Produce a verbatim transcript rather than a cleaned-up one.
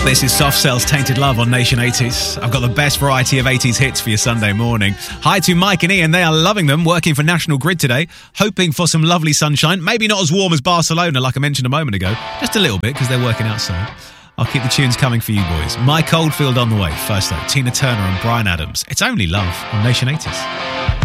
This is Soft Cell's Tainted Love on Nation eighties. I've got the best variety of eighties hits for your Sunday morning. Hi to Mike and Ian, they are loving them, working for National Grid today, hoping for some lovely sunshine, maybe not as warm as Barcelona like I mentioned a moment ago, just a little bit because they're working outside. I'll keep the tunes coming for you boys. Mike Oldfield on the way. First though, Tina Turner and Bryan Adams. It's Only Love on Nation eighties.